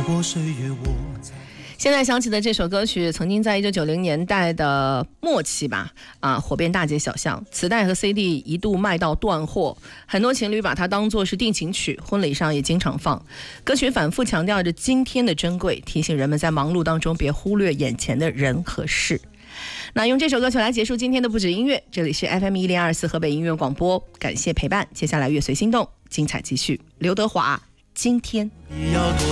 过岁月我现在想起的这首歌曲，曾经在1990年代的末期吧，火遍大街小巷，磁带和 CD 一度卖到断货，很多情侣把它当作是定情曲，婚礼上也经常放。歌曲反复强调着今天的珍贵，提醒人们在忙碌当中别忽略眼前的人和事。那用这首歌曲来结束今天的不止音乐，这里是 FM1024 河北音乐广播，感谢陪伴，接下来乐随心动，精彩继续。刘德华，今天。